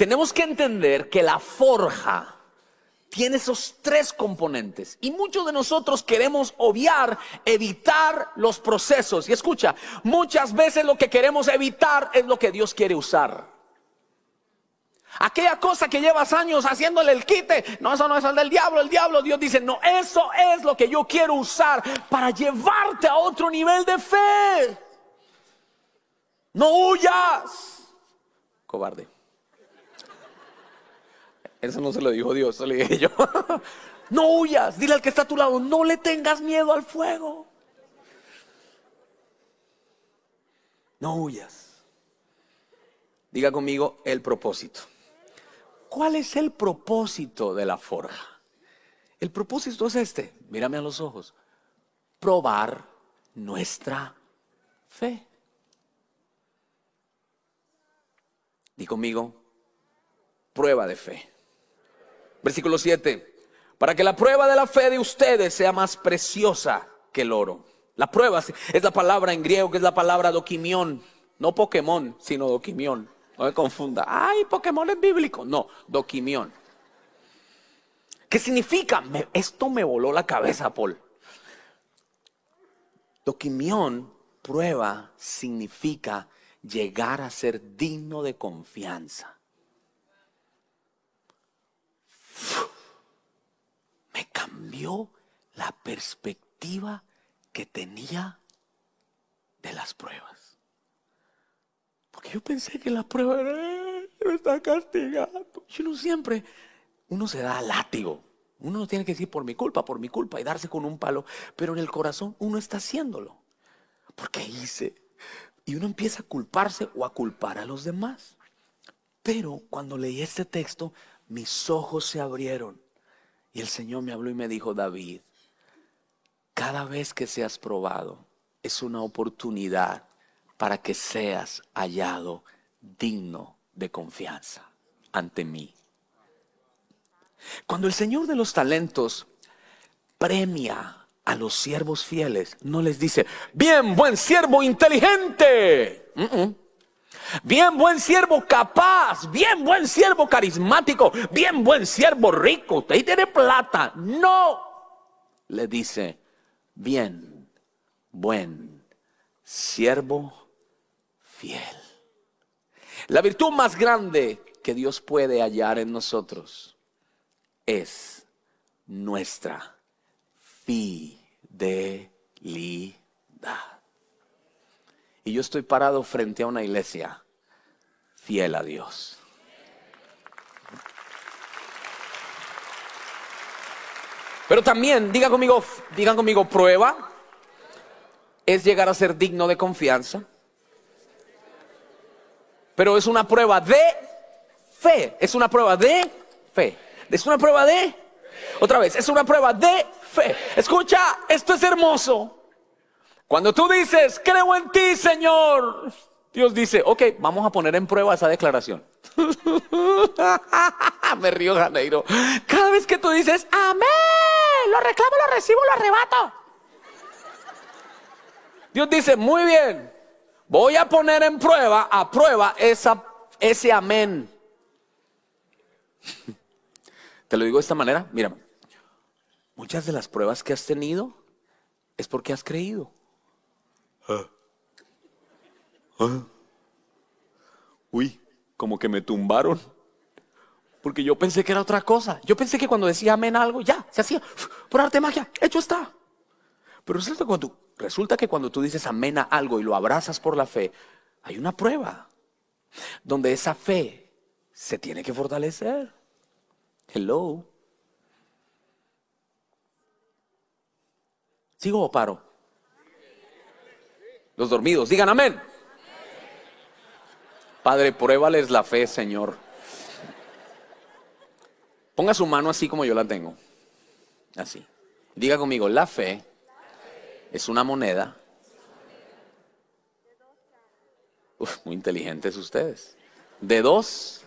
tenemos que entender que la forja tiene esos tres componentes. Y muchos de nosotros queremos obviar, evitar los procesos. Y escucha, muchas veces lo que queremos evitar es lo que Dios quiere usar. Aquella cosa que llevas años haciéndole el quite, no, eso no es el del diablo. El diablo, Dios dice, no, eso es lo que yo quiero usar para llevarte a otro nivel de fe. No huyas, cobarde. Eso no se lo dijo Dios, eso le dije yo. No huyas, dile al que está a tu lado, no le tengas miedo al fuego. No huyas. Diga conmigo el propósito. ¿Cuál es el propósito de la forja? El propósito es este, mírame a los ojos, probar nuestra fe. Di conmigo, prueba de fe. Versículo 7, para que la prueba de la fe de ustedes sea más preciosa que el oro. La prueba es la palabra en griego que es la palabra dokimión, no Pokémon, sino dokimión. No me confunda, ay, Pokémon es bíblico. No, dokimión. ¿Qué significa? Esto me voló la cabeza, Paul. Dokimión, prueba, significa llegar a ser digno de confianza. Me cambió la perspectiva que tenía de las pruebas. Porque yo pensé que la prueba era, me está castigando. Uno se da látigo. Uno no tiene que decir por mi culpa y darse con un palo. Pero en el corazón uno está haciéndolo. Porque hice. Y uno empieza a culparse o a culpar a los demás. Pero cuando leí este texto, mis ojos se abrieron. Y el Señor me habló y me dijo, David, cada vez que seas probado es una oportunidad para que seas hallado digno de confianza ante mí. Cuando el Señor de los talentos premia a los siervos fieles, no les dice, bien, buen siervo inteligente. Bien, buen siervo capaz. Bien, buen siervo carismático. Bien, buen siervo rico. Usted tiene plata. No. Le dice, bien, buen siervo fiel. La virtud más grande que Dios puede hallar en nosotros es nuestra fidelidad. Y yo estoy parado frente a una iglesia fiel a Dios. Pero también, digan conmigo, prueba es llegar a ser digno de confianza. Pero es una prueba de fe. Es una prueba de fe. Es una prueba de, otra vez, es una prueba de fe. Escucha, esto es hermoso. Cuando tú dices, creo en ti, Señor, Dios dice, ok, vamos a poner en prueba esa declaración. Me río, Janeiro. Cada vez que tú dices, amén, lo reclamo, lo recibo, lo arrebato. Dios dice, muy bien, voy a poner en prueba, a prueba ese amén. Te lo digo de esta manera, mira, muchas de las pruebas que has tenido es porque has creído. Uy, como que me tumbaron. Porque yo pensé que era otra cosa. Yo pensé que cuando decía amén a algo, ya, se hacía por arte de magia, hecho está. Pero resulta que cuando tú dices amén a algo y lo abrazas por la fe, hay una prueba donde esa fe se tiene que fortalecer. Hello. ¿Sigo o paro? Los dormidos, digan amén. Padre, pruébales la fe, Señor. Ponga su mano así como yo la tengo. Así. Diga conmigo, la fe es una moneda. Muy inteligentes ustedes. De dos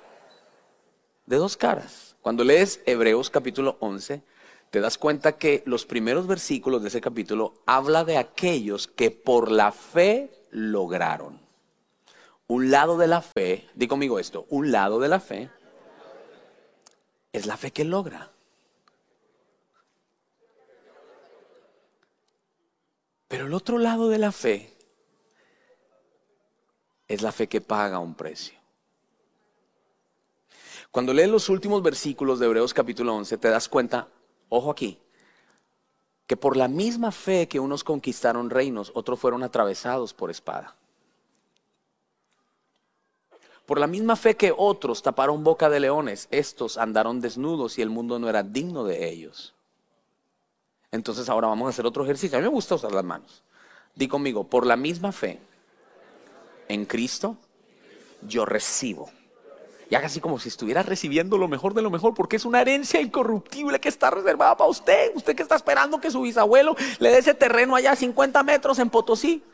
caras. Cuando lees Hebreos capítulo 11, te das cuenta que los primeros versículos de ese capítulo habla de aquellos que por la fe lograron. Un lado de la fe, di conmigo esto, un lado de la fe es la fe que logra. Pero el otro lado de la fe es la fe que paga un precio. Cuando lees los últimos versículos de Hebreos capítulo 11, te das cuenta, ojo aquí, que por la misma fe que unos conquistaron reinos, otros fueron atravesados por espada. Por la misma fe que otros taparon boca de leones, estos andaron desnudos y el mundo no era digno de ellos. Entonces ahora vamos a hacer otro ejercicio. A mí me gusta usar las manos. Di conmigo, por la misma fe en Cristo, yo recibo. Y haga así como si estuviera recibiendo lo mejor de lo mejor, porque es una herencia incorruptible que está reservada para usted. Usted que está esperando que su bisabuelo le dé ese terreno allá a 50 metros en Potosí.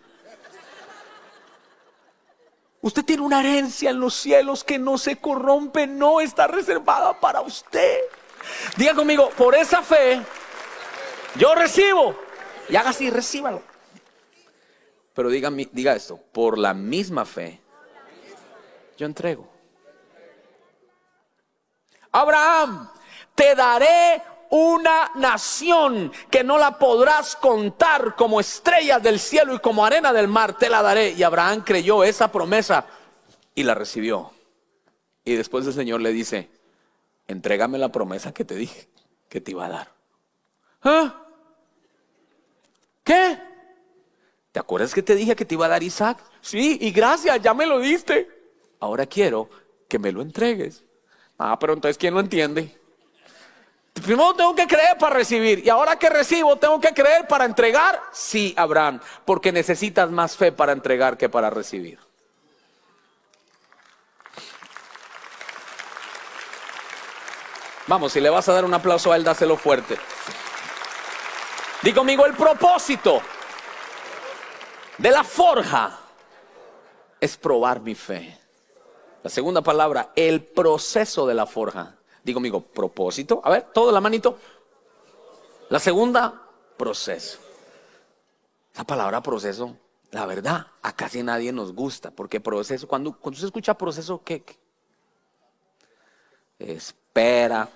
Usted tiene una herencia en los cielos que no se corrompe, no está reservada para usted. Diga conmigo, por esa fe, yo recibo. Y haga así, recíbalo. Pero diga esto, por la misma fe, yo entrego. Abraham, te daré una nación que no la podrás contar, como estrellas del cielo y como arena del mar, te la daré. Y Abraham creyó esa promesa y la recibió. Y después el Señor le dice, entrégame la promesa que te dije que te iba a dar. ¿Ah? ¿Qué? ¿Te acuerdas que te dije que te iba a dar Isaac? Sí, y gracias, ya me lo diste. Ahora quiero que me lo entregues. Ah, pero entonces ¿quién lo entiende? Primero tengo que creer para recibir. Y ahora que recibo, tengo que creer para entregar. Sí, Abraham, porque necesitas más fe para entregar que para recibir. Vamos, si le vas a dar un aplauso a él, dáselo fuerte. Di conmigo, el propósito de la forja es probar mi fe. La segunda palabra, el proceso de la forja. Digo conmigo, propósito. A ver, todo la manito. La segunda, proceso. La palabra proceso, la verdad, a casi nadie nos gusta. Porque proceso, cuando se escucha proceso, ¿qué? Espera.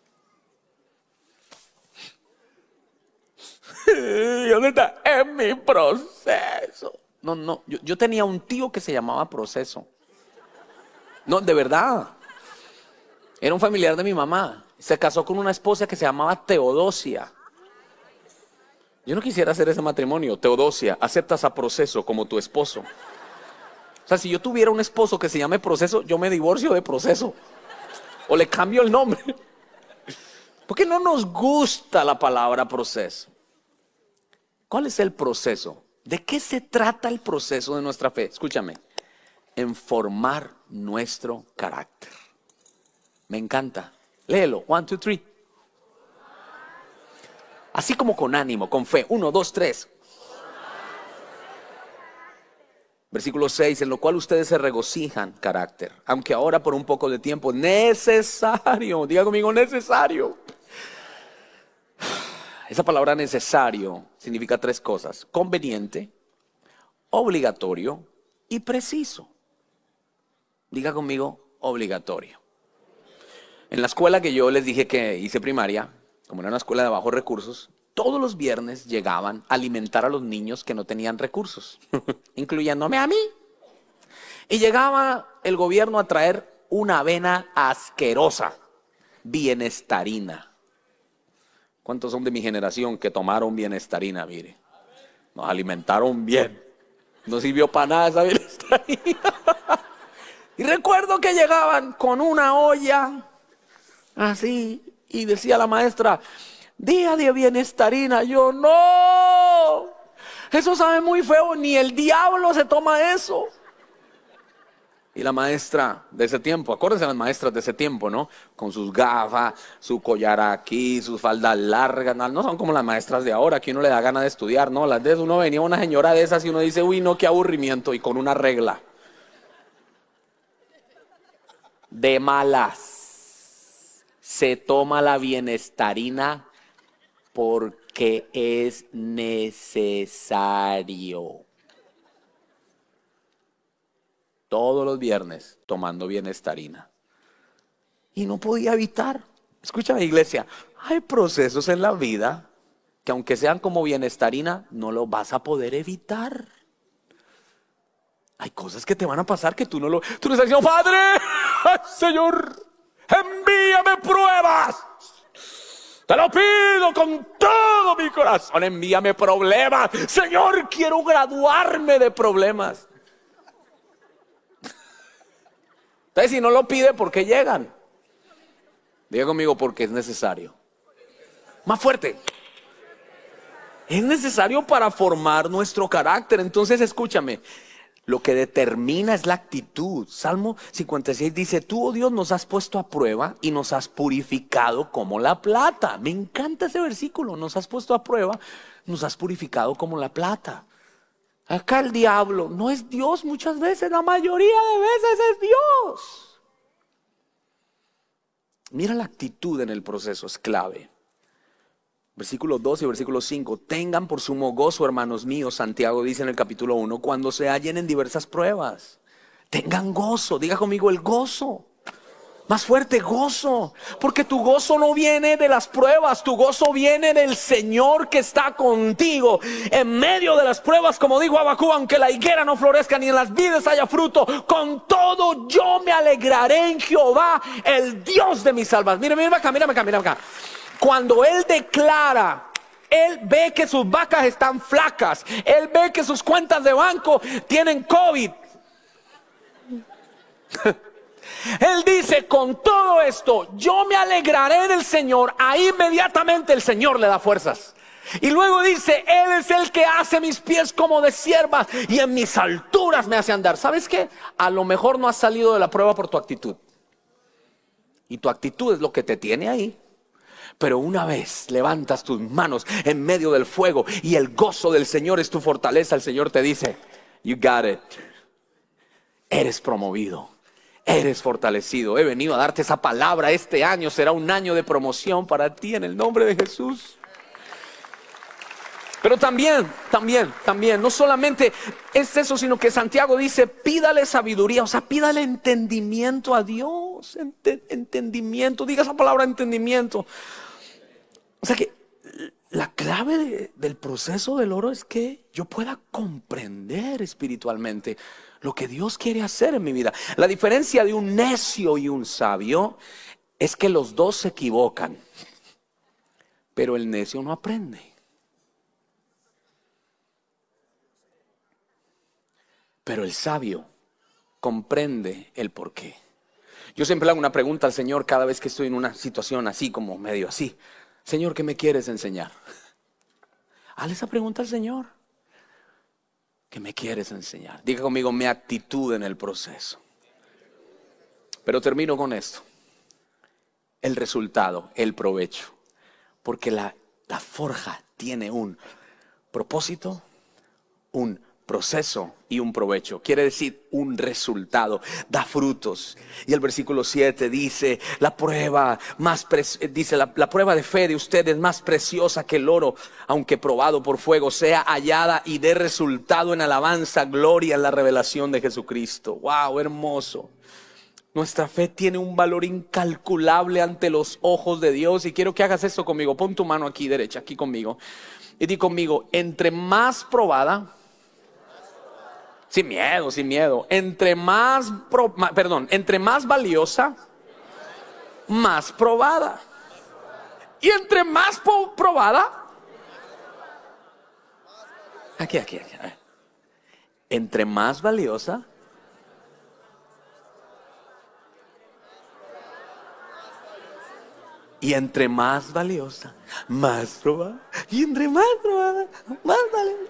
¿Y dónde está? En mi proceso. No, yo tenía un tío que se llamaba Proceso. No, de verdad. Era un familiar de mi mamá. Se casó con una esposa que se llamaba Teodosia. Yo no quisiera hacer ese matrimonio. Teodosia, aceptas a Proceso como tu esposo. O sea, si yo tuviera un esposo que se llame Proceso, yo me divorcio de Proceso. O le cambio el nombre. Porque no nos gusta la palabra proceso. ¿Cuál es el proceso? ¿De qué se trata el proceso de nuestra fe? Escúchame. En formar nuestro carácter. Me encanta. Léelo. 1, 2, 3. Así como con ánimo, con fe. 1, 2, 3. Versículo 6. En lo cual ustedes se regocijan, carácter. Aunque ahora por un poco de tiempo, necesario. Diga conmigo, necesario. Esa palabra necesario significa 3 cosas. Conveniente, obligatorio y preciso. Diga conmigo, obligatorio. En la escuela que yo les dije que hice primaria, como era una escuela de bajos recursos, todos los viernes llegaban a alimentar a los niños que no tenían recursos, incluyéndome a mí. Y llegaba el gobierno a traer una avena asquerosa, bienestarina. ¿Cuántos son de mi generación que tomaron bienestarina? Mire, nos alimentaron bien. No sirvió para nada esa bienestarina. Y recuerdo que llegaban con una olla así y decía la maestra, día de bienestarina. Yo, no, eso sabe muy feo, ni el diablo se toma eso. Y la maestra de ese tiempo, acuérdense las maestras de ese tiempo, ¿no? Con sus gafas, su collar aquí, sus faldas largas, no son como las maestras de ahora, que uno le da ganas de estudiar, ¿no? Las de eso, uno venía una señora de esas y uno dice, uy, no, qué aburrimiento, y con una regla. De malas, se toma la bienestarina porque es necesario. todos los viernes tomando bienestarina. Y no podía evitar. Escúchame, iglesia, hay procesos en la vida que aunque sean como bienestarina, no los vas a poder evitar. Hay cosas que te van a pasar que tú no estás diciendo, Padre, Señor, envíame pruebas. Te lo pido con todo mi corazón, envíame problemas. Señor, quiero graduarme de problemas. Entonces, si no lo pide, ¿por qué llegan? Diga conmigo, porque es necesario. Más fuerte. Es necesario para formar nuestro carácter. Entonces, escúchame. Lo que determina es la actitud. Salmo 56 dice, tú, oh Dios, nos has puesto a prueba y nos has purificado como la plata. Me encanta ese versículo. Nos has puesto a prueba, nos has purificado como la plata. Acá el diablo no es Dios muchas veces. La mayoría de veces es Dios. Mira la actitud en el proceso, es clave. Versículo 2 y versículo 5. Tengan por sumo gozo, hermanos míos, Santiago dice en el capítulo 1, cuando se hallen en diversas pruebas. Tengan gozo, diga conmigo el gozo. Más fuerte, gozo. Porque tu gozo no viene de las pruebas, tu gozo viene del Señor que está contigo. En medio de las pruebas, como dijo Habacuc, aunque la higuera no florezca ni en las vides haya fruto, con todo yo me alegraré en Jehová, el Dios de mis salvaciones. Mira acá. Cuando Él declara, Él ve que sus vacas están flacas, Él ve que sus cuentas de banco tienen COVID. Él dice, con todo esto, yo me alegraré del Señor. Ahí inmediatamente el Señor le da fuerzas. Y luego dice, Él es el que hace mis pies como de siervas y en mis alturas me hace andar. ¿Sabes qué? A lo mejor no has salido de la prueba por tu actitud. Y tu actitud es lo que te tiene ahí. Pero una vez levantas tus manos en medio del fuego y el gozo del Señor es tu fortaleza, el Señor te dice, you got it. Eres promovido, eres fortalecido. He venido a darte esa palabra. Este año será un año de promoción para ti en el nombre de Jesús. Pero también, no solamente es eso, sino que Santiago dice, pídale sabiduría, o sea, pídale entendimiento a Dios. Entendimiento, diga esa palabra, entendimiento. O sea que la clave del proceso del oro es que yo pueda comprender espiritualmente lo que Dios quiere hacer en mi vida. La diferencia de un necio y un sabio es que los dos se equivocan, pero el necio no aprende. Pero el sabio comprende el porqué. Yo siempre le hago una pregunta al Señor cada vez que estoy en una situación así, como medio así. Señor, ¿qué me quieres enseñar? Hazle esa pregunta al Señor. ¿Qué me quieres enseñar? Diga conmigo mi actitud en el proceso. Pero termino con esto. El resultado, el provecho. Porque la forja tiene un propósito, un proceso y un provecho. Quiere decir un resultado, da frutos. Y el versículo 7 dice, la prueba de fe de ustedes más preciosa que el oro, aunque probado por fuego, sea hallada y dé resultado en alabanza, gloria en la revelación de Jesucristo. Wow, hermoso. Nuestra fe tiene un valor incalculable ante los ojos de Dios. Y quiero que hagas esto conmigo. Pon tu mano aquí derecha, aquí conmigo. Y di conmigo, entre más probada, sin miedo. Entre más valiosa, más probada. Y entre más probada, aquí. Entre más valiosa, y entre más valiosa, más probada. Y entre más probada, más valiosa.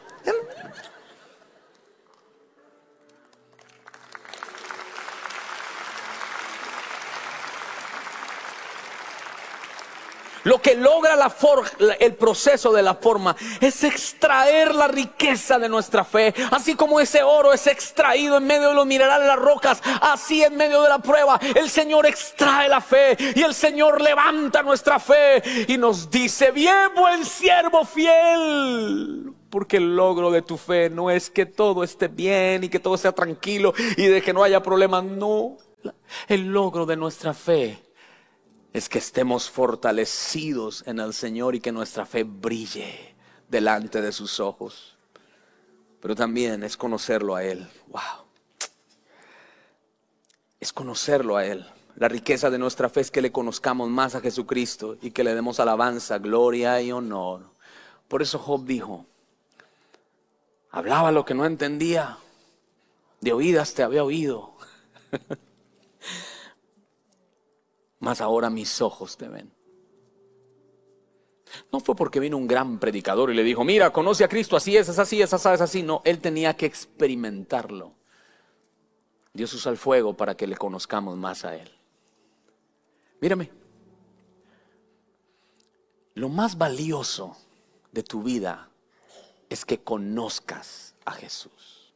Lo que logra el proceso de la forma es extraer la riqueza de nuestra fe. Así como ese oro es extraído en medio de los minerales de las rocas, así en medio de la prueba el Señor extrae la fe y el Señor levanta nuestra fe y nos dice, bien, buen siervo fiel, Porque el logro de tu fe no es que todo esté bien y que todo sea tranquilo y de que no haya problemas. No, el logro de nuestra fe es que estemos fortalecidos en el Señor y que nuestra fe brille delante de sus ojos. Pero también es conocerlo a Él. Wow. Es conocerlo a Él. La riqueza de nuestra fe es que le conozcamos más a Jesucristo y que le demos alabanza, gloria y honor. Por eso Job dijo, hablaba lo que no entendía, de oídas te había oído, mas ahora mis ojos te ven. No fue porque vino un gran predicador y le dijo, mira, conoce a Cristo, así es así, es así. No, él tenía que experimentarlo. Dios usa el fuego para que le conozcamos más a Él. Mírame, lo más valioso de tu vida es que conozcas a Jesús.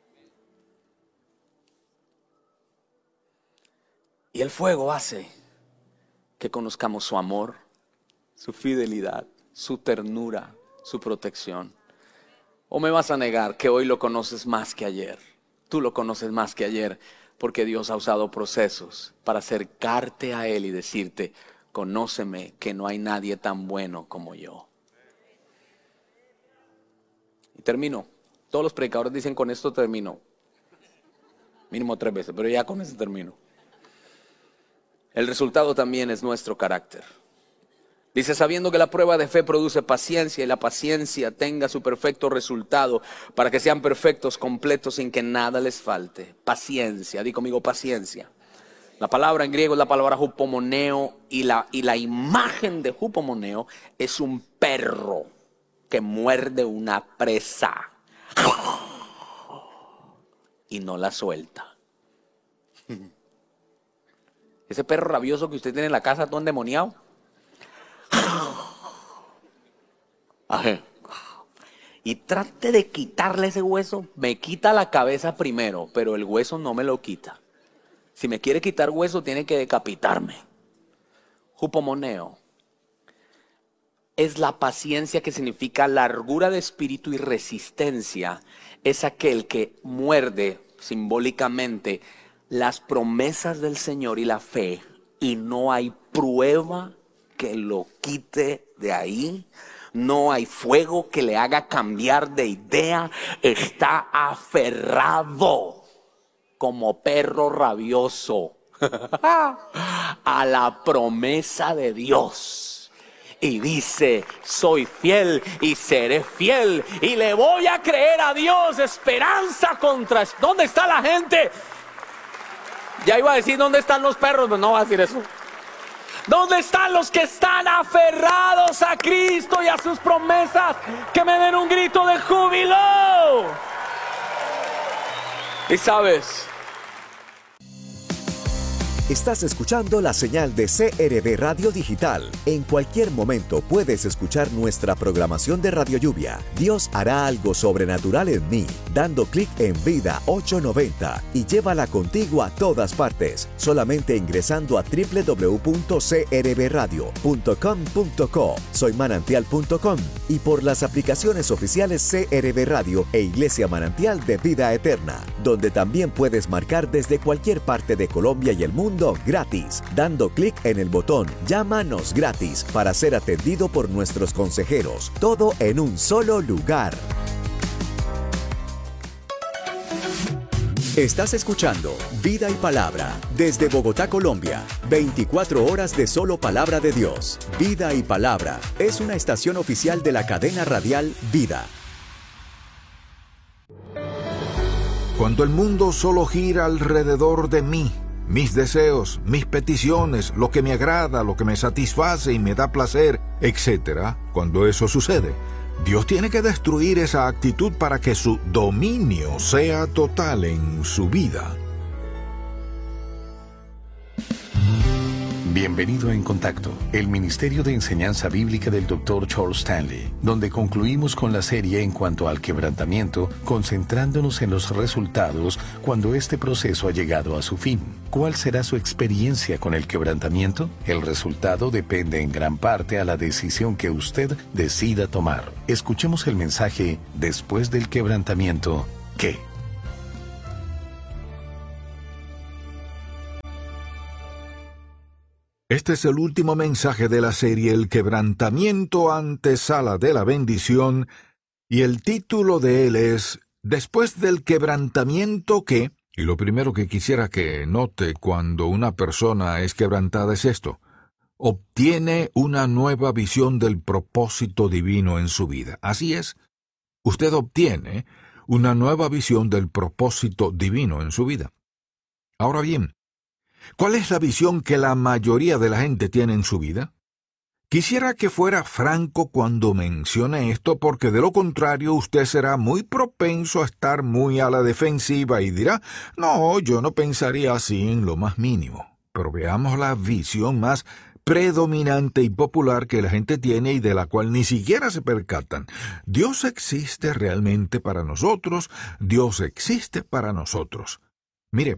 Y el fuego hace que conozcamos su amor, su fidelidad, su ternura, su protección. ¿O me vas a negar que hoy lo conoces más que ayer? Tú lo conoces más que ayer porque Dios ha usado procesos para acercarte a Él y decirte, conóceme que no hay nadie tan bueno como yo. Y termino. Todos los predicadores dicen con esto termino. Mínimo 3 veces, pero ya con eso termino. El resultado también es nuestro carácter. Dice, sabiendo que la prueba de fe produce paciencia y la paciencia tenga su perfecto resultado para que sean perfectos, completos, sin que nada les falte. Paciencia, di conmigo paciencia. La palabra en griego es la palabra hupomoneo y la imagen de hupomoneo es un perro que muerde una presa y no la suelta. Ese perro rabioso que usted tiene en la casa, todo endemoniado. Y trate de quitarle ese hueso. Me quita la cabeza primero, pero el hueso no me lo quita. Si me quiere quitar hueso, tiene que decapitarme. Hupomoneo es la paciencia, que significa largura de espíritu y resistencia. Es aquel que muerde simbólicamente las promesas del Señor y la fe, y no hay prueba que lo quite de ahí. No hay fuego que le haga cambiar de idea. Está aferrado como perro rabioso a la promesa de Dios. Y dice, soy fiel y seré fiel y le voy a creer a Dios. Esperanza contra... ¿Dónde está la gente? Ya iba a decir, ¿dónde están los perros? Pero no va a decir eso. ¿Dónde están los que están aferrados a Cristo y a sus promesas? Que me den un grito de júbilo. Y sabes, estás escuchando la señal de CRB Radio Digital. En cualquier momento puedes escuchar nuestra programación de Radio Lluvia. Dios hará algo sobrenatural en mí, dando clic en Vida 890 y llévala contigo a todas partes, solamente ingresando a www.crbradio.com.co, soymanantial.com y por las aplicaciones oficiales CRB Radio e Iglesia Manantial de Vida Eterna, donde también puedes marcar desde cualquier parte de Colombia y el mundo gratis, dando clic en el botón Llámanos gratis para ser atendido por nuestros consejeros, todo en un solo lugar. Estás escuchando Vida y Palabra desde Bogotá, Colombia. 24 horas de solo palabra de Dios. Vida y Palabra es una estación oficial de la cadena radial Vida. Cuando el mundo solo gira alrededor de mí, mis deseos, mis peticiones, lo que me agrada, lo que me satisface y me da placer, etc. Cuando eso sucede, Dios tiene que destruir esa actitud para que su dominio sea total en su vida. Bienvenido a En Contacto, el Ministerio de Enseñanza Bíblica del Dr. Charles Stanley, donde concluimos con la serie en cuanto al quebrantamiento, concentrándonos en los resultados cuando este proceso ha llegado a su fin. ¿Cuál será su experiencia con el quebrantamiento? El resultado depende en gran parte a la decisión que usted decida tomar. Escuchemos el mensaje después del quebrantamiento, ¿qué? Este es el último mensaje de la serie El quebrantamiento antesala de la bendición, y el título de él es Después del quebrantamiento ¿qué? Y lo primero que quisiera que note cuando una persona es quebrantada es esto: obtiene una nueva visión del propósito divino en su vida. Así es, usted obtiene una nueva visión del propósito divino en su vida. Ahora bien, ¿cuál es la visión que la mayoría de la gente tiene en su vida? Quisiera que fuera franco cuando mencione esto, porque de lo contrario usted será muy propenso a estar muy a la defensiva y dirá, no, yo no pensaría así en lo más mínimo. Pero veamos la visión más predominante y popular que la gente tiene y de la cual ni siquiera se percatan. Dios existe realmente para nosotros, Dios existe para nosotros. Mire,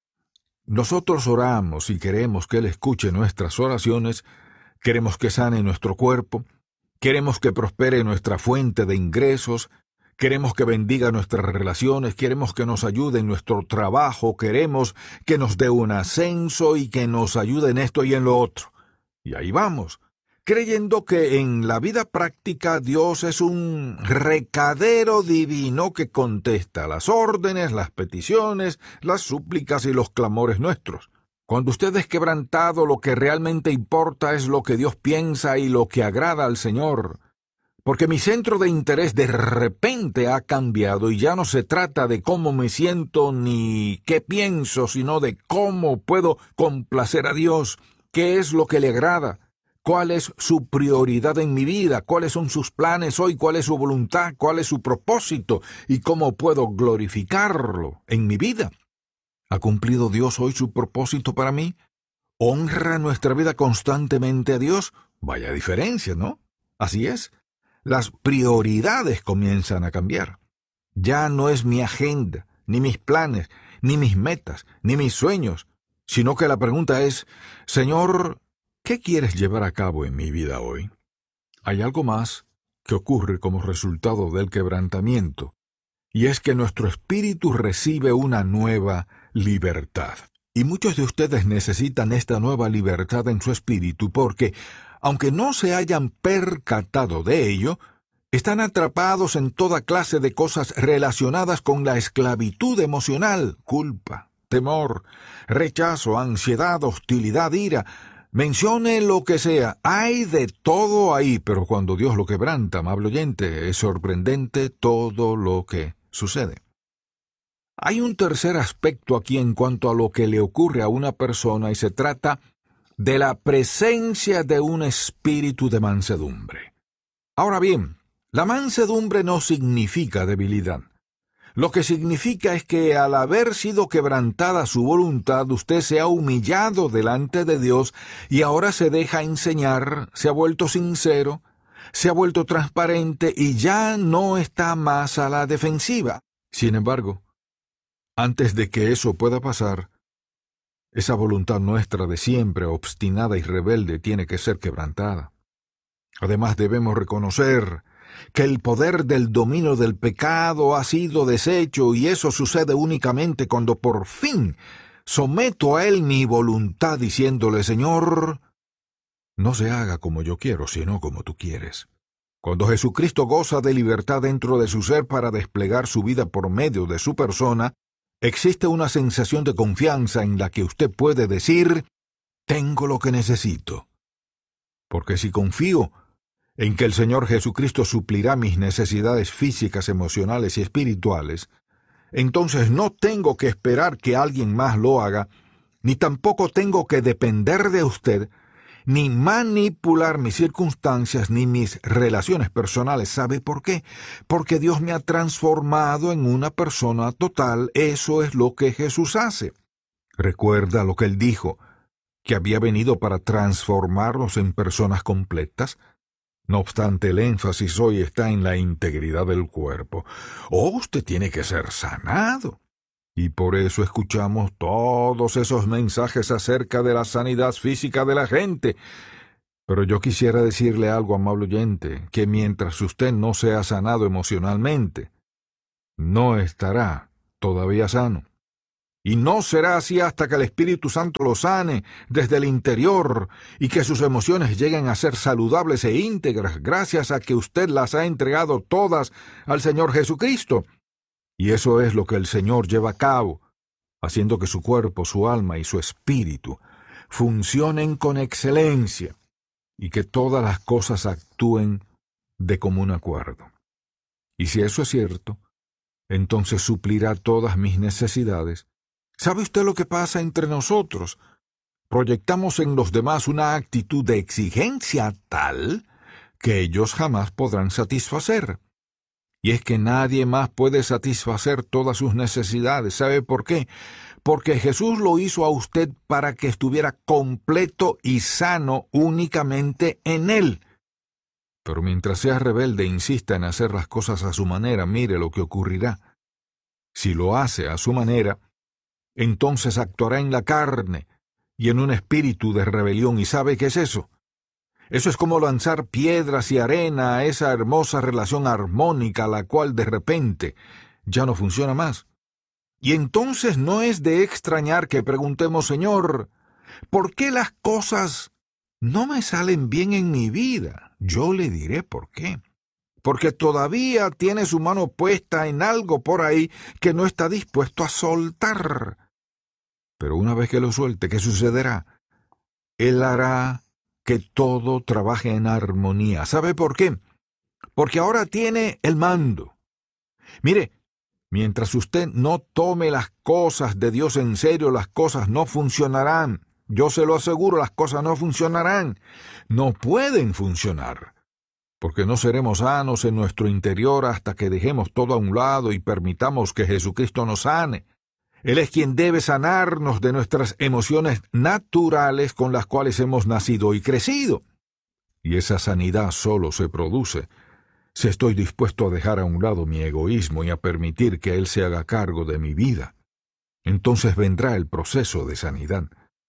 nosotros oramos y queremos que Él escuche nuestras oraciones, queremos que sane nuestro cuerpo, queremos que prospere nuestra fuente de ingresos, queremos que bendiga nuestras relaciones, queremos que nos ayude en nuestro trabajo, queremos que nos dé un ascenso y que nos ayude en esto y en lo otro. Y ahí vamos, creyendo que en la vida práctica Dios es un recadero divino que contesta las órdenes, las peticiones, las súplicas y los clamores nuestros. Cuando usted es quebrantado, lo que realmente importa es lo que Dios piensa y lo que agrada al Señor. Porque mi centro de interés de repente ha cambiado y ya no se trata de cómo me siento ni qué pienso, sino de cómo puedo complacer a Dios, qué es lo que le agrada. ¿Cuál es su prioridad en mi vida? ¿Cuáles son sus planes hoy? ¿Cuál es su voluntad? ¿Cuál es su propósito? ¿Y cómo puedo glorificarlo en mi vida? ¿Ha cumplido Dios hoy su propósito para mí? ¿Honra nuestra vida constantemente a Dios? Vaya diferencia, ¿no? Así es. Las prioridades comienzan a cambiar. Ya no es mi agenda, ni mis planes, ni mis metas, ni mis sueños, sino que la pregunta es, Señor, ¿qué quieres llevar a cabo en mi vida hoy? Hay algo más que ocurre como resultado del quebrantamiento, y es que nuestro espíritu recibe una nueva libertad. Y muchos de ustedes necesitan esta nueva libertad en su espíritu porque, aunque no se hayan percatado de ello, están atrapados en toda clase de cosas relacionadas con la esclavitud emocional, culpa, temor, rechazo, ansiedad, hostilidad, ira. Mencione lo que sea, hay de todo ahí, pero cuando Dios lo quebranta, amable oyente, es sorprendente todo lo que sucede. Hay un tercer aspecto aquí en cuanto a lo que le ocurre a una persona y se trata de la presencia de un espíritu de mansedumbre. Ahora bien, la mansedumbre no significa debilidad. Lo que significa es que al haber sido quebrantada su voluntad, usted se ha humillado delante de Dios y ahora se deja enseñar, se ha vuelto sincero, se ha vuelto transparente y ya no está más a la defensiva. Sin embargo, antes de que eso pueda pasar, esa voluntad nuestra de siempre obstinada y rebelde tiene que ser quebrantada. Además debemos reconocer que el poder del dominio del pecado ha sido deshecho y eso sucede únicamente cuando por fin someto a Él mi voluntad diciéndole, Señor, no se haga como yo quiero, sino como tú quieres. Cuando Jesucristo goza de libertad dentro de su ser para desplegar su vida por medio de su persona, existe una sensación de confianza en la que usted puede decir, tengo lo que necesito. Porque si confío en que el Señor Jesucristo suplirá mis necesidades físicas, emocionales y espirituales, entonces no tengo que esperar que alguien más lo haga, ni tampoco tengo que depender de usted, ni manipular mis circunstancias ni mis relaciones personales. ¿Sabe por qué? Porque Dios me ha transformado en una persona total. Eso es lo que Jesús hace. Recuerda lo que Él dijo. que había venido para transformarnos en personas completas. No obstante, el énfasis hoy está en la integridad del cuerpo. Usted tiene que ser sanado. Y por eso escuchamos todos esos mensajes acerca de la sanidad física de la gente. Pero yo quisiera decirle algo, amable oyente, que mientras usted no sea sanado emocionalmente, no estará todavía sano. Y no será así hasta que el Espíritu Santo lo sane desde el interior y que sus emociones lleguen a ser saludables e íntegras gracias a que usted las ha entregado todas al Señor Jesucristo. Y eso es lo que el Señor lleva a cabo, haciendo que su cuerpo, su alma y su espíritu funcionen con excelencia y que todas las cosas actúen de común acuerdo. Y si eso es cierto, entonces suplirá todas mis necesidades. ¿Sabe usted lo que pasa entre nosotros? Proyectamos en los demás una actitud de exigencia tal que ellos jamás podrán satisfacer. Y es que nadie más puede satisfacer todas sus necesidades. ¿Sabe por qué? Porque Jesús lo hizo a usted para que estuviera completo y sano únicamente en Él. Pero mientras sea rebelde e insista en hacer las cosas a su manera, mire lo que ocurrirá. Si lo hace a su manera, entonces actuará en la carne y en un espíritu de rebelión. ¿Y sabe qué es eso? Eso es como lanzar piedras y arena a esa hermosa relación armónica, la cual de repente ya no funciona más. Y entonces no es de extrañar que preguntemos, Señor, ¿por qué las cosas no me salen bien en mi vida? Yo le diré por qué. Porque todavía tiene su mano puesta en algo por ahí que no está dispuesto a soltar. Pero una vez que lo suelte, ¿qué sucederá? Él hará que todo trabaje en armonía. ¿Sabe por qué? Porque ahora tiene el mando. Mire, mientras usted no tome las cosas de Dios en serio, las cosas no funcionarán. Yo se lo aseguro, las cosas no funcionarán. No pueden funcionar. Porque no seremos sanos en nuestro interior hasta que dejemos todo a un lado y permitamos que Jesucristo nos sane. Él es quien debe sanarnos de nuestras emociones naturales con las cuales hemos nacido y crecido. Y esa sanidad solo se produce si estoy dispuesto a dejar a un lado mi egoísmo y a permitir que Él se haga cargo de mi vida. Entonces vendrá el proceso de sanidad.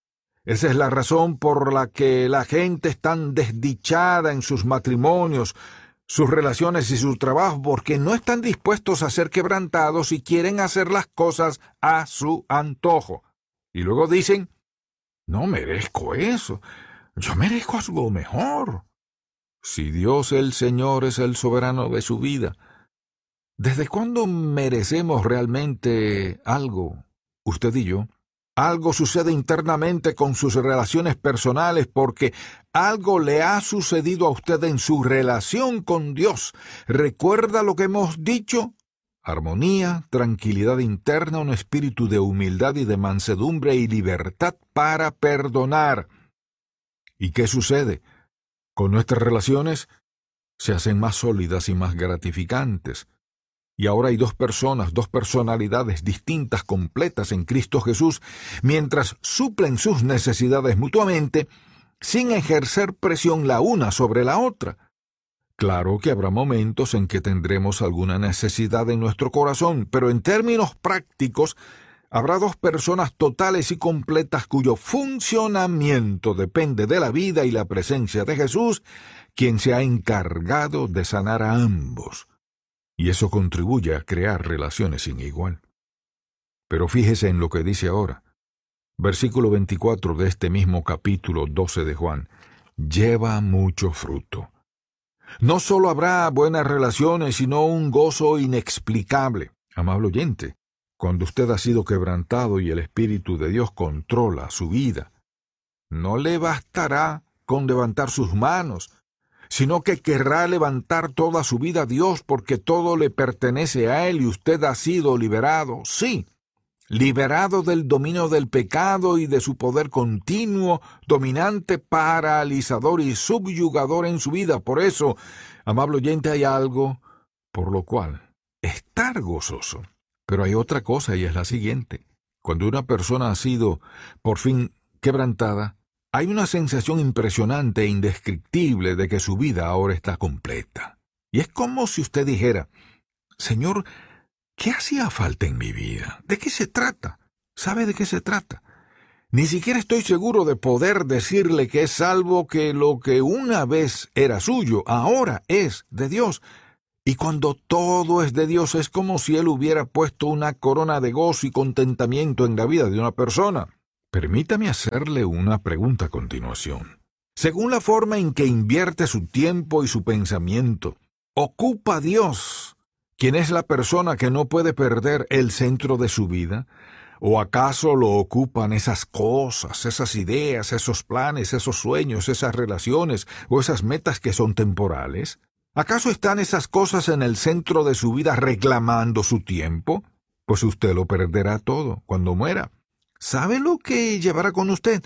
Esa es la razón por la que la gente es tan desdichada en sus matrimonios, sus relaciones y su trabajo, porque no están dispuestos a ser quebrantados y quieren hacer las cosas a su antojo. Y luego dicen, no merezco eso, yo merezco algo mejor. Si Dios el Señor es el soberano de su vida, ¿desde cuándo merecemos realmente algo, usted y yo? Algo sucede internamente con sus relaciones personales porque algo le ha sucedido a usted en su relación con Dios. ¿Recuerda lo que hemos dicho? Armonía, tranquilidad interna, un espíritu de humildad y de mansedumbre y libertad para perdonar. ¿Y qué sucede? Con nuestras relaciones se hacen más sólidas y más gratificantes. Y ahora hay dos personalidades distintas, completas en Cristo Jesús, mientras suplen sus necesidades mutuamente, sin ejercer presión la una sobre la otra. Claro que habrá momentos en que tendremos alguna necesidad en nuestro corazón, pero en términos prácticos, habrá dos personas totales y completas cuyo funcionamiento depende de la vida y la presencia de Jesús, quien se ha encargado de sanar a ambos. Y eso contribuye a crear relaciones sin igual. Pero fíjese en lo que dice ahora. Versículo 24 de este mismo capítulo 12 de Juan. Lleva mucho fruto. No solo habrá buenas relaciones, sino un gozo inexplicable. Amable oyente, cuando usted ha sido quebrantado y el Espíritu de Dios controla su vida, no le bastará con levantar sus manos, sino que querrá levantar toda su vida a Dios porque todo le pertenece a Él y usted ha sido liberado, sí, liberado del dominio del pecado y de su poder continuo, dominante, paralizador y subyugador en su vida. Por eso, amable oyente, hay algo por lo cual estar gozoso. Pero hay otra cosa y es la siguiente. Cuando una persona ha sido por fin quebrantada, hay una sensación impresionante e indescriptible de que su vida ahora está completa. Y es como si usted dijera: Señor, ¿qué hacía falta en mi vida? ¿De qué se trata? ¿Sabe de qué se trata? Ni siquiera estoy seguro de poder decirle que es salvo, que lo que una vez era suyo, ahora es de Dios. Y cuando todo es de Dios, es como si Él hubiera puesto una corona de gozo y contentamiento en la vida de una persona. Permítame hacerle una pregunta a continuación. Según la forma en que invierte su tiempo y su pensamiento, ¿ocupa a Dios, quien es la persona que no puede perder, el centro de su vida? ¿O acaso lo ocupan esas cosas, esas ideas, esos planes, esos sueños, esas relaciones o esas metas que son temporales? ¿Acaso están esas cosas en el centro de su vida reclamando su tiempo? Pues usted lo perderá todo cuando muera. ¿Sabe lo que llevará con usted?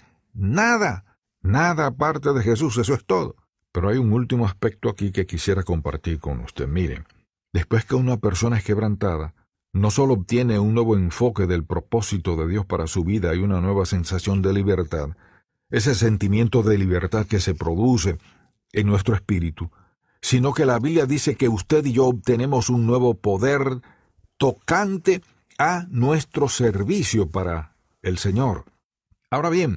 Nada. Nada aparte de Jesús, eso es todo. Pero hay un último aspecto aquí que quisiera compartir con usted. Mire, después que una persona es quebrantada, no solo obtiene un nuevo enfoque del propósito de Dios para su vida y una nueva sensación de libertad, ese sentimiento de libertad que se produce en nuestro espíritu, sino que la Biblia dice que usted y yo obtenemos un nuevo poder tocante a nuestro servicio para el Señor. Ahora bien,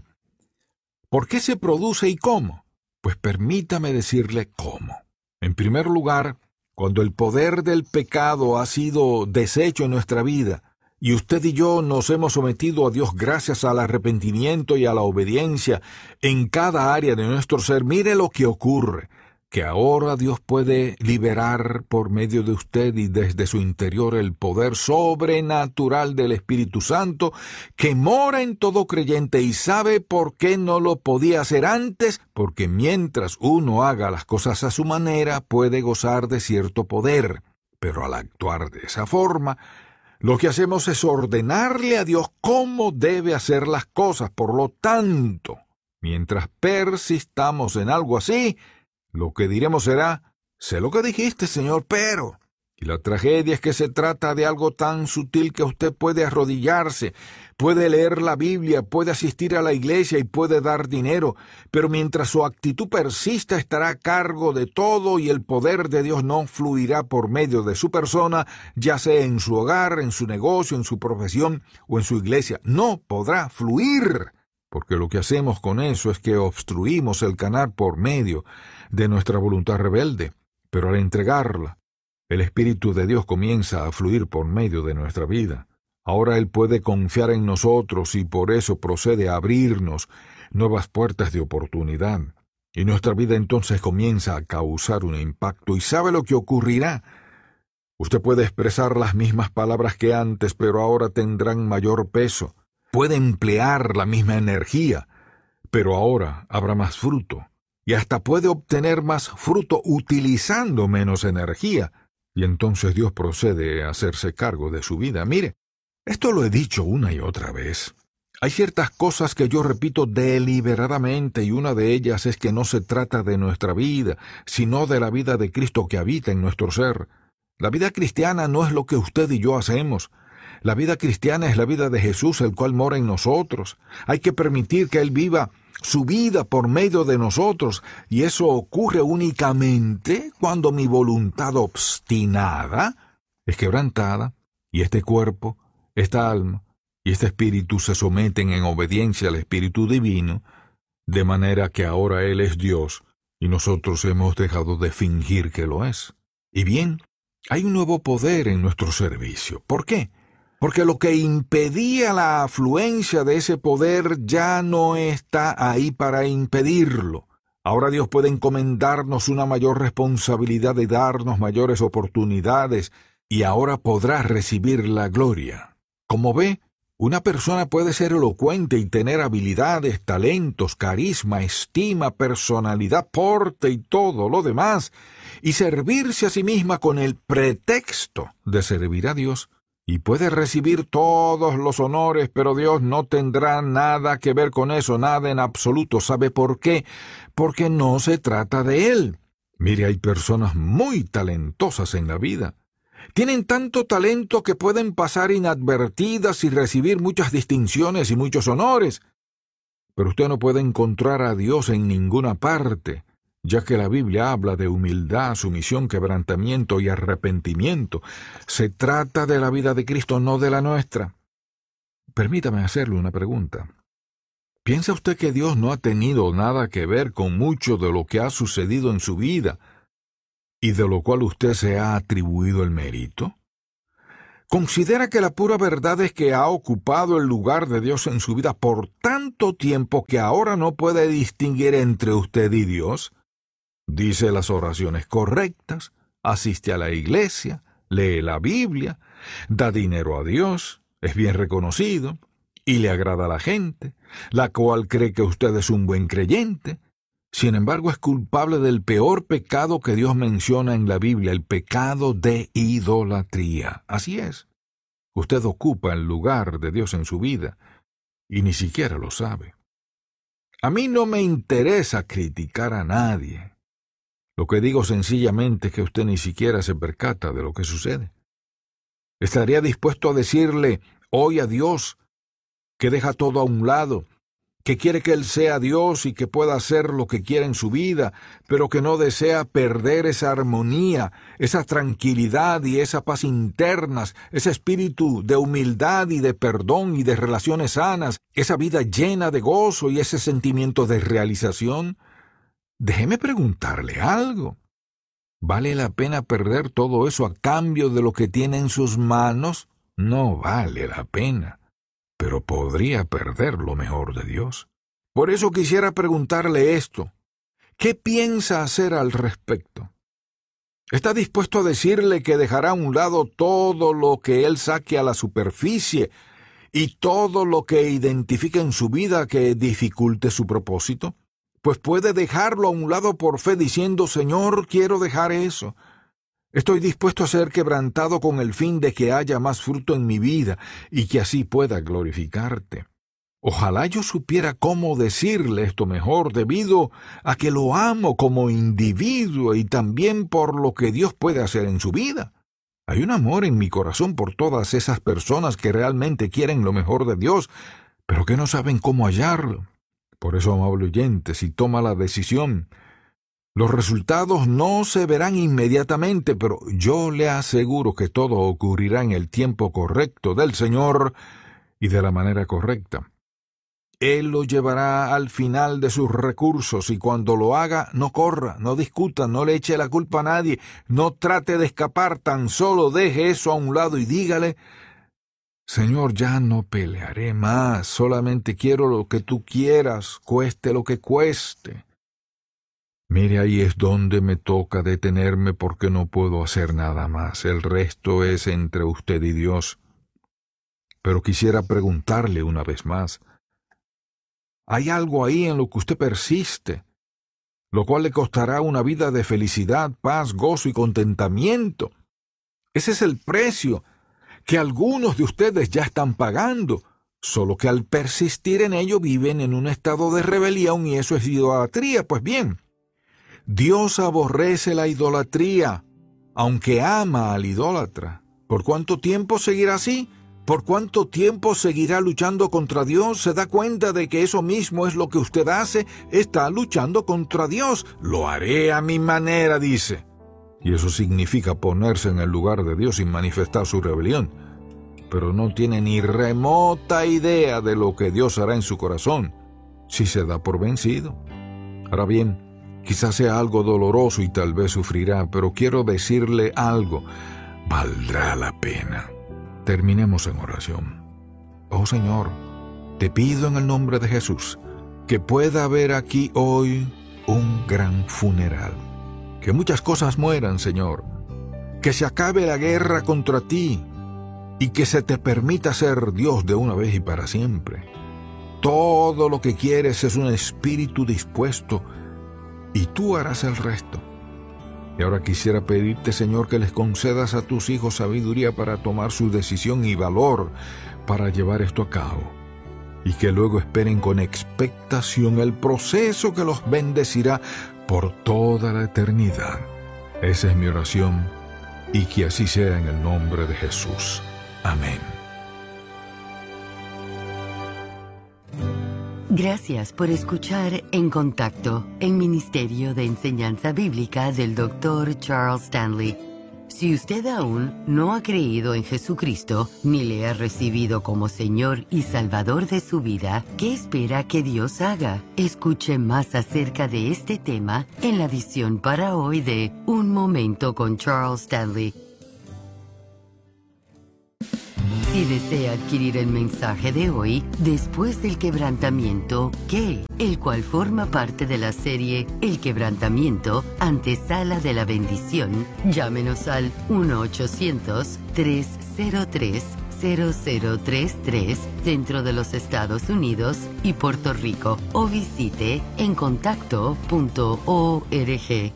¿por qué se produce y cómo? Pues permítame decirle cómo. En primer lugar, cuando el poder del pecado ha sido deshecho en nuestra vida, y usted y yo nos hemos sometido a Dios gracias al arrepentimiento y a la obediencia en cada área de nuestro ser, mire lo que ocurre, que ahora Dios puede liberar por medio de usted y desde su interior el poder sobrenatural del Espíritu Santo que mora en todo creyente. ¿Y sabe por qué no lo podía hacer antes? Porque mientras uno haga las cosas a su manera, puede gozar de cierto poder. Pero al actuar de esa forma, lo que hacemos es ordenarle a Dios cómo debe hacer las cosas. Por lo tanto, mientras persistamos en algo así, lo que diremos será: sé lo que dijiste, Señor, pero... Y la tragedia es que se trata de algo tan sutil que usted puede arrodillarse, puede leer la Biblia, puede asistir a la iglesia y puede dar dinero, pero mientras su actitud persista estará a cargo de todo y el poder de Dios no fluirá por medio de su persona, ya sea en su hogar, en su negocio, en su profesión o en su iglesia. No podrá fluir, porque lo que hacemos con eso es que obstruimos el canal por medio de nuestra voluntad rebelde, pero al entregarla, el Espíritu de Dios comienza a fluir por medio de nuestra vida. Ahora Él puede confiar en nosotros y por eso procede a abrirnos nuevas puertas de oportunidad. Y nuestra vida entonces comienza a causar un impacto. ¿Y sabe lo que ocurrirá? Usted puede expresar las mismas palabras que antes, pero ahora tendrán mayor peso. Puede emplear la misma energía, pero ahora habrá más fruto. Y hasta puede obtener más fruto utilizando menos energía. Y entonces Dios procede a hacerse cargo de su vida. Mire, esto lo he dicho una y otra vez. Hay ciertas cosas que yo repito deliberadamente y una de ellas es que no se trata de nuestra vida, sino de la vida de Cristo que habita en nuestro ser. La vida cristiana no es lo que usted y yo hacemos. La vida cristiana es la vida de Jesús, el cual mora en nosotros. Hay que permitir que Él viva su vida por medio de nosotros, y eso ocurre únicamente cuando mi voluntad obstinada es quebrantada, y este cuerpo, esta alma y este espíritu se someten en obediencia al Espíritu Divino, de manera que ahora Él es Dios, y nosotros hemos dejado de fingir que lo es. Y bien, hay un nuevo poder en nuestro servicio. ¿Por qué? Porque lo que impedía la afluencia de ese poder ya no está ahí para impedirlo. Ahora Dios puede encomendarnos una mayor responsabilidad y darnos mayores oportunidades, y ahora podrá recibir la gloria. Como ve, una persona puede ser elocuente y tener habilidades, talentos, carisma, estima, personalidad, porte y todo lo demás, y servirse a sí misma con el pretexto de servir a Dios, y puede recibir todos los honores, pero Dios no tendrá nada que ver con eso, nada en absoluto. ¿Sabe por qué? Porque no se trata de Él. Mire, hay personas muy talentosas en la vida. Tienen tanto talento que pueden pasar inadvertidas y recibir muchas distinciones y muchos honores. pero usted no puede encontrar a Dios en ninguna parte, ya que la Biblia habla de humildad, sumisión, quebrantamiento y arrepentimiento. Se trata de la vida de Cristo, no de la nuestra. Permítame hacerle una pregunta. ¿Piensa usted que Dios no ha tenido nada que ver con mucho de lo que ha sucedido en su vida y de lo cual usted se ha atribuido el mérito? ¿Considera que la pura verdad es que ha ocupado el lugar de Dios en su vida por tanto tiempo que ahora no puede distinguir entre usted y Dios? Dice las oraciones correctas, asiste a la iglesia, lee la Biblia, da dinero a Dios, es bien reconocido y le agrada a la gente, la cual cree que usted es un buen creyente. Sin embargo, es culpable del peor pecado que Dios menciona en la Biblia, el pecado de idolatría. Así es. Usted ocupa el lugar de Dios en su vida y ni siquiera lo sabe. A mí no me interesa criticar a nadie. Lo que digo sencillamente es que usted ni siquiera se percata de lo que sucede. ¿Estaría dispuesto a decirle hoy a Dios que deja todo a un lado, que quiere que Él sea Dios y que pueda hacer lo que quiera en su vida, pero que no desea perder esa armonía, esa tranquilidad y esa paz internas, ese espíritu de humildad y de perdón y de relaciones sanas, esa vida llena de gozo y ese sentimiento de realización? Déjeme preguntarle algo. ¿Vale la pena perder todo eso a cambio de lo que tiene en sus manos? No vale la pena, pero podría perder lo mejor de Dios. Por eso quisiera preguntarle esto. ¿Qué piensa hacer al respecto? ¿Está dispuesto a decirle que dejará a un lado todo lo que él saque a la superficie y todo lo que identifique en su vida que dificulte su propósito? Pues puede dejarlo a un lado por fe diciendo, Señor, quiero dejar eso. Estoy dispuesto a ser quebrantado con el fin de que haya más fruto en mi vida y que así pueda glorificarte. Ojalá yo supiera cómo decirle esto mejor debido a que lo amo como individuo y también por lo que Dios puede hacer en su vida. Hay un amor en mi corazón por todas esas personas que realmente quieren lo mejor de Dios, pero que no saben cómo hallarlo. Por eso, amable oyente, si toma la decisión, los resultados no se verán inmediatamente, pero yo le aseguro que todo ocurrirá en el tiempo correcto del Señor y de la manera correcta. Él lo llevará al final de sus recursos y cuando lo haga, no corra, no discuta, no le eche la culpa a nadie, no trate de escapar, tan solo deje eso a un lado y dígale, Señor, ya no pelearé más, solamente quiero lo que tú quieras, cueste lo que cueste. Mire, ahí es donde me toca detenerme porque no puedo hacer nada más. El resto es entre usted y Dios. Pero quisiera preguntarle una vez más. Hay algo ahí en lo que usted persiste, lo cual le costará una vida de felicidad, paz, gozo y contentamiento. Ese es el precio que algunos de ustedes ya están pagando, solo que al persistir en ello viven en un estado de rebelión y eso es idolatría. Pues bien, Dios aborrece la idolatría, aunque ama al idólatra. ¿Por cuánto tiempo seguirá así? ¿Por cuánto tiempo seguirá luchando contra Dios? ¿Se da cuenta de que eso mismo es lo que usted hace? Está luchando contra Dios. Lo haré a mi manera, dice. Y eso significa ponerse en el lugar de Dios y manifestar su rebelión. Pero no tiene ni remota idea de lo que Dios hará en su corazón si se da por vencido. Ahora bien, quizás sea algo doloroso y tal vez sufrirá, pero quiero decirle algo. Valdrá la pena. Terminemos en oración. Oh Señor, te pido en el nombre de Jesús que pueda haber aquí hoy un gran funeral. Que muchas cosas mueran, Señor. Que se acabe la guerra contra ti y que se te permita ser Dios de una vez y para siempre. Todo lo que quieres es un espíritu dispuesto y tú harás el resto. Y ahora quisiera pedirte, Señor, que les concedas a tus hijos sabiduría para tomar su decisión y valor para llevar esto a cabo. Y que luego esperen con expectación el proceso que los bendecirá por toda la eternidad. Esa es mi oración y que así sea en el nombre de Jesús. Amén. Gracias por escuchar En Contacto, el Ministerio de Enseñanza Bíblica del Dr. Charles Stanley. Si usted aún no ha creído en Jesucristo, ni le ha recibido como Señor y Salvador de su vida, ¿qué espera que Dios haga? Escuche más acerca de este tema en la edición para hoy de Un Momento con Charles Stanley. Si desea adquirir el mensaje de hoy, Después del Quebrantamiento, ¿qué? El cual forma parte de la serie El Quebrantamiento, Antesala de la Bendición, llámenos al 1-800-303-0033 dentro de los Estados Unidos y Puerto Rico o visite encontacto.org.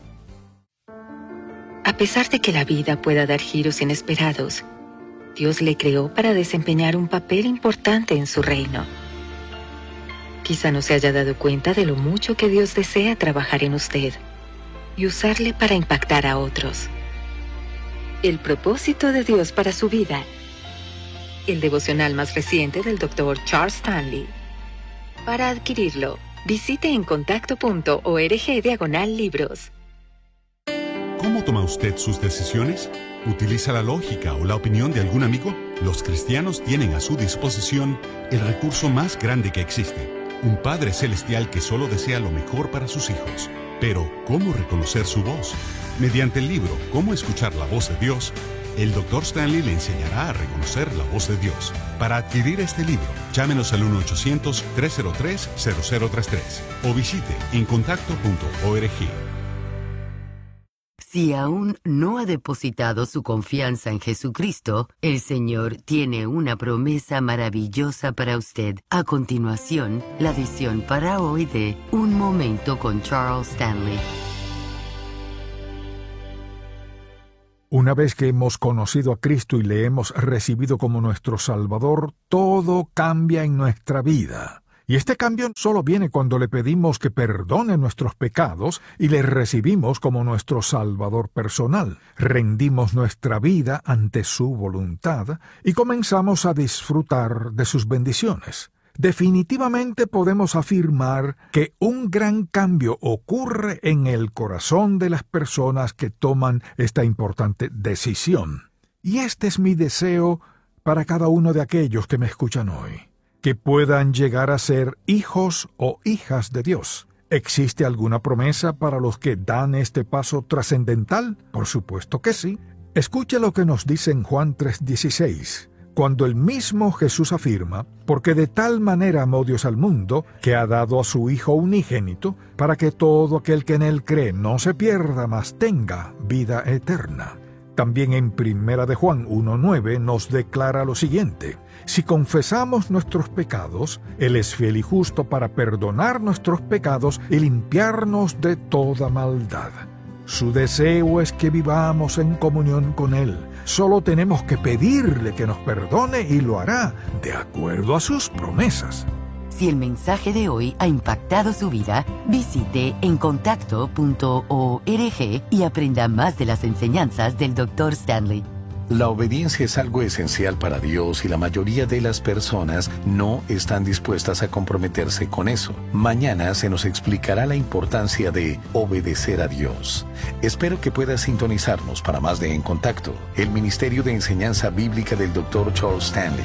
A pesar de que la vida pueda dar giros inesperados, Dios le creó para desempeñar un papel importante en su reino. Quizá no se haya dado cuenta de lo mucho que Dios desea trabajar en usted y usarle para impactar a otros. El propósito de Dios para su vida. El devocional más reciente del Dr. Charles Stanley. Para adquirirlo, visite encontacto.org/libros. ¿Cómo toma usted sus decisiones? ¿Utiliza la lógica o la opinión de algún amigo? Los cristianos tienen a su disposición el recurso más grande que existe, un Padre Celestial que solo desea lo mejor para sus hijos. Pero, ¿cómo reconocer su voz? Mediante el libro «Cómo escuchar la voz de Dios», el Dr. Stanley le enseñará a reconocer la voz de Dios. Para adquirir este libro, llámenos al 1-800-303-0033 o visite encontacto.org. Si aún no ha depositado su confianza en Jesucristo, el Señor tiene una promesa maravillosa para usted. A continuación, la edición para hoy de Un Momento con Charles Stanley. Una vez que hemos conocido a Cristo y le hemos recibido como nuestro Salvador, todo cambia en nuestra vida. Y este cambio solo viene cuando le pedimos que perdone nuestros pecados y le recibimos como nuestro Salvador personal. Rendimos nuestra vida ante su voluntad y comenzamos a disfrutar de sus bendiciones. Definitivamente podemos afirmar que un gran cambio ocurre en el corazón de las personas que toman esta importante decisión. Y este es mi deseo para cada uno de aquellos que me escuchan hoy, que puedan llegar a ser hijos o hijas de Dios. ¿Existe alguna promesa para los que dan este paso trascendental? Por supuesto que sí. Escuche lo que nos dice en Juan 3:16, cuando el mismo Jesús afirma: «Porque de tal manera amó Dios al mundo, que ha dado a su Hijo unigénito, para que todo aquel que en él cree no se pierda, mas tenga vida eterna». También en 1 de Juan 1:9 nos declara lo siguiente: «Si confesamos nuestros pecados, Él es fiel y justo para perdonar nuestros pecados y limpiarnos de toda maldad». Su deseo es que vivamos en comunión con Él. Solo tenemos que pedirle que nos perdone y lo hará de acuerdo a sus promesas. Si el mensaje de hoy ha impactado su vida, visite encontacto.org y aprenda más de las enseñanzas del Dr. Stanley. La obediencia es algo esencial para Dios y la mayoría de las personas no están dispuestas a comprometerse con eso. Mañana se nos explicará la importancia de obedecer a Dios. Espero que pueda sintonizarnos para más de En Contacto, el Ministerio de Enseñanza Bíblica del Dr. Charles Stanley.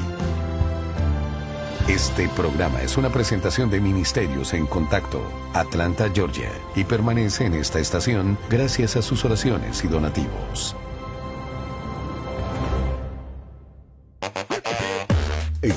Este programa es una presentación de Ministerios en Contacto, Atlanta, Georgia, y permanece en esta estación gracias a sus oraciones y donativos. En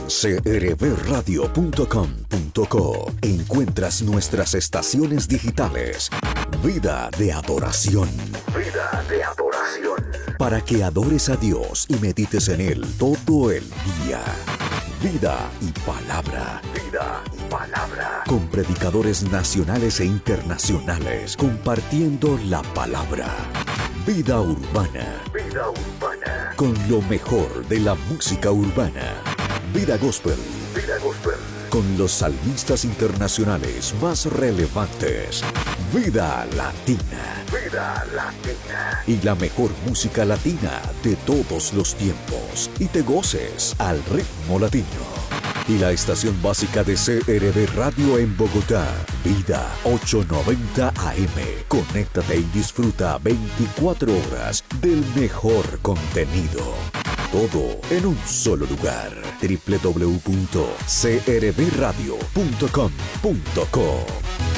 crbradio.com.co encuentras nuestras estaciones digitales. Vida de adoración. Vida de adoración. Para que adores a Dios y medites en Él todo el día. Vida y palabra. Vida y palabra. Con predicadores nacionales e internacionales compartiendo la palabra. Vida urbana. Vida urbana. Con lo mejor de la música urbana. Vida gospel. Vida gospel. Con los salmistas internacionales más relevantes. Vida latina. Vida latina. Y la mejor música latina de todos los tiempos. Y te goces al ritmo latino. y la estación básica de CRB Radio en Bogotá, Vida 890 AM. Conéctate y disfruta 24 horas del mejor contenido. Todo en un solo lugar. www.crbradio.com.co